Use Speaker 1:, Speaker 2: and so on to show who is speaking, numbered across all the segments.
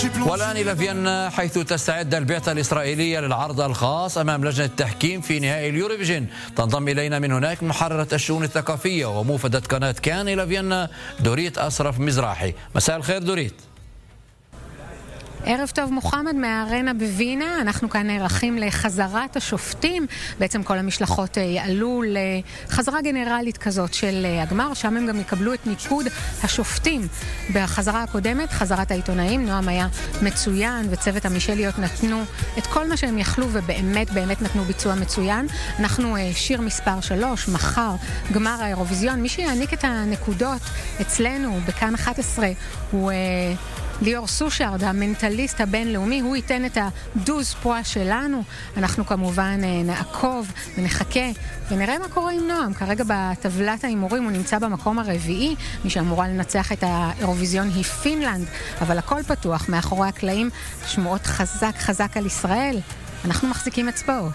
Speaker 1: والآن إلى فيينا، حيث تستعد البعثة الإسرائيلية للعرض الخاص أمام لجنة التحكيم في نهائي اليوروفيجن. تنضم إلينا من هناك محررة الشؤون الثقافية وموفدة قناة كان إلى فيينا دوريت أسرف مزراحي. مساء الخير دوريت.
Speaker 2: ערב טוב מוחמד מהארנה בווינה. אנחנו כאן נערכים לחזרת השופטים. בעצם כל המשלחות יעלו לחזרה גנרלית כזאת של הגמר, שם הם גם יקבלו את ניקוד השופטים. בחזרה הקודמת, חזרת העיתונאים, נועם היה מצוין וצוות המשליות נתנו את כל מה שהם יכלו, ובאמת נתנו ביצוע מצוין. אנחנו שיר מספר 3, מחר גמר האירוויזיון. מי שיעניק את הנקודות אצלנו בכאן 11 הוא ליאור סושארד, המנטליסט הבינלאומי. הוא ייתן את הדוז פואה שלנו. אנחנו כמובן נעקוב ונחכה ונראה מה קורה עם נועם. כרגע בטבלת ההימורים הוא נמצא במקום הרביעי. מי שאמורה לנצח את האירוויזיון היא פינלנד, אבל הכל פתוח מאחורי הקלעים. שמועות חזק על ישראל. אנחנו מחזיקים אצבעות.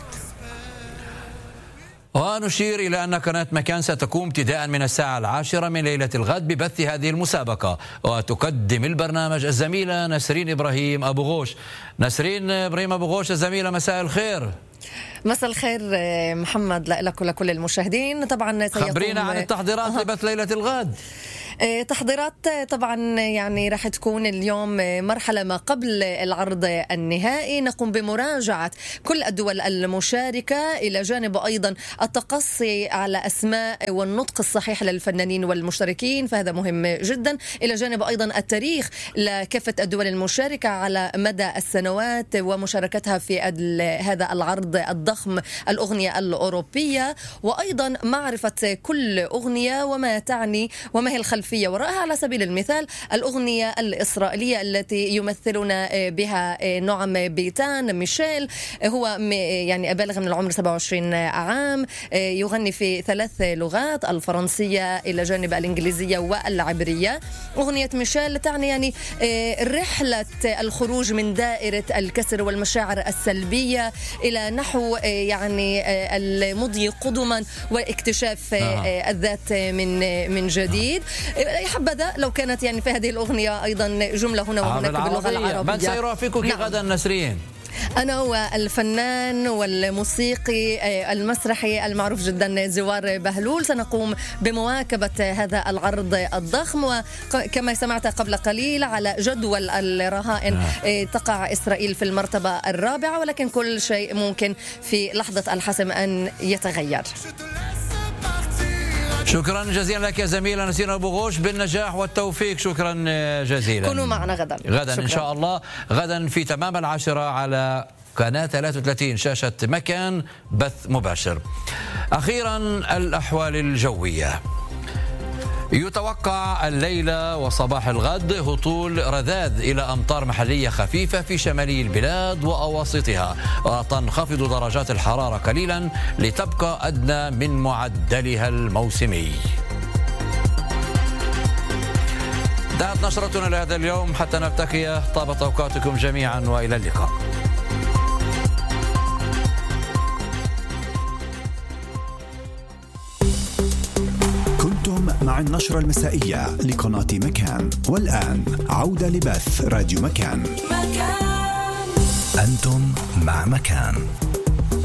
Speaker 1: ونشير إلى أن قناة مكان ستقوم ابتداء من الساعة 10 من ليلة الغد ببث هذه المسابقة، وتقدم البرنامج الزميلة نسرين إبراهيم أبو غوش. نسرين إبراهيم أبو غوش الزميلة، مساء الخير.
Speaker 3: مساء الخير محمد لك ولكل المشاهدين. طبعا
Speaker 1: خبرينا عن التحضيرات لبث ليلة الغد.
Speaker 3: تحضيرات طبعا يعني راح تكون اليوم مرحلة ما قبل العرض النهائي. نقوم بمراجعة كل الدول المشاركة، إلى جانب أيضا التقصي على أسماء والنطق الصحيح للفنانين والمشتركين، فهذا مهم جدا. إلى جانب أيضا التاريخ لكافة الدول المشاركة على مدى السنوات ومشاركتها في هذا العرض الضخم، الأغنية الأوروبية، وأيضا معرفة كل أغنية وما تعني وما هي الخلفية وراءها. على سبيل المثال الأغنية الإسرائيلية التي يمثلنا بها نعم بيتان ميشيل، هو يعني بالغ من العمر 27 عام، يغني في 3 لغات، الفرنسية إلى جانب الإنجليزية والعبرية. أغنية ميشيل تعني يعني رحلة الخروج من دائرة الكسر والمشاعر السلبية إلى نحو يعني المضي قدما واكتشاف الذات من جديد. حبذا لو كانت يعني في هذه الأغنية أيضا جملة هنا وهناك باللغة العربية.
Speaker 1: من سيرافقك غدا نسرين؟
Speaker 3: أنا والفنان والموسيقي المسرحي المعروف جدا زوار بهلول. سنقوم بمواكبة هذا العرض الضخم، وكما سمعت قبل قليل على جدول الرهائن تقع إسرائيل في المرتبة الرابعة، ولكن كل شيء ممكن في لحظة الحسم أن يتغير.
Speaker 1: شكرا جزيلا لك يا زميلة نسرين أبو غوش، بالنجاح والتوفيق. شكرا جزيلا.
Speaker 3: كونوا معنا غدا
Speaker 1: شكرا. إن شاء الله غدا في تمام 10 على قناة 33 شاشة مكان بث مباشر. أخيرا الأحوال الجوية. يتوقع الليلة وصباح الغد هطول رذاذ إلى أمطار محلية خفيفة في شمالي البلاد وأواسطها، وتنخفض درجات الحرارة قليلا لتبقى أدنى من معدلها الموسمي. انتهت نشرتنا لهذا اليوم، حتى نلتقي طابت أوقاتكم جميعا وإلى اللقاء.
Speaker 4: مع النشرة المسائية لقناة مكان، والآن عودة لبث راديو مكان. أنتم مع مكان.